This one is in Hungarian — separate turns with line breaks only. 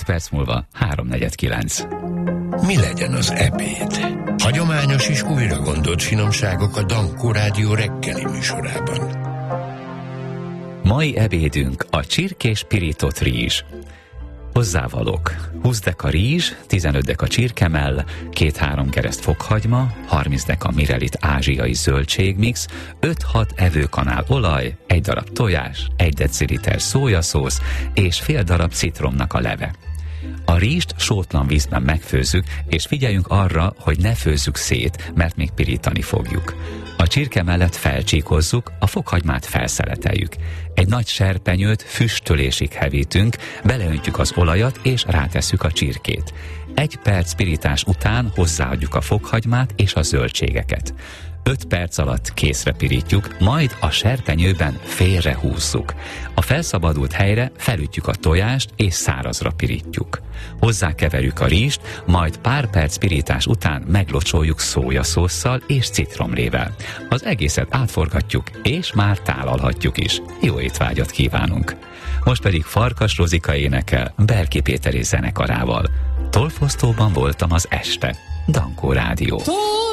perc múlva 8:45.
Mi legyen az ebéd? Hagyományos és újra gondolt finomságok a Dankó Rádió reggeli műsorában.
Mai ebédünk a csirkés pirított rizs. Hozzávalók: 20 deka rizs, 15 deka csirkemell, 2-3 kereszt fokhagyma, 30 deka mirelit ázsiai zöldségmix, 5-6 evőkanál olaj, 1 darab tojás, 1 deciliter szójaszósz és fél darab citromnak a leve. A rizst sótlan vízben megfőzzük, és figyeljünk arra, hogy ne főzzük szét, mert még pirítani fogjuk. A csirke mellett felcsíkozzuk, a fokhagymát felszeleteljük. Egy nagy serpenyőt füstölésig hevítünk, beleöntjük az olajat, és rátesszük a csirkét. 1 perc pirítás után hozzáadjuk a fokhagymát és a zöldségeket. 5 perc alatt készre pirítjuk, majd a serpenyőben félrehúzzuk. A felszabadult helyre felütjük a tojást, és szárazra pirítjuk. Hozzákeverjük a rizst, majd pár perc pirítás után meglocsoljuk szójaszósszal és citromlével. Az egészet átforgatjuk, és már tálalhatjuk is. Jó étvágyat kívánunk! Most pedig Farkas Rozika énekel Berki Péter és zenekarával. Tolfosztóban voltam az este. Dankó Rádió.